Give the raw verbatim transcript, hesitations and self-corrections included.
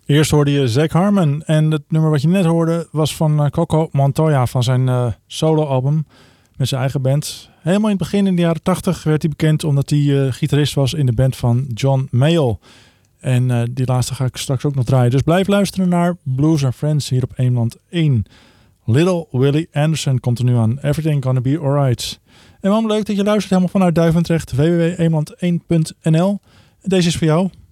Eerst hoorde je Zach Harmon en het nummer wat je net hoorde was van uh, Coco Montoya van zijn uh, soloalbum met zijn eigen band. Helemaal in het begin in de jaren tachtig werd hij bekend omdat hij uh, gitarist was in de band van John Mayall. En uh, die laatste ga ik straks ook nog draaien. Dus blijf luisteren naar Blues and Friends hier op Eemland één. Little Willie Anderson komt er nu aan. Everything Gonna Be Alright. En waarom leuk dat je luistert helemaal vanuit Duivendrecht. w w w punt eemland één punt n l. Deze is voor jou.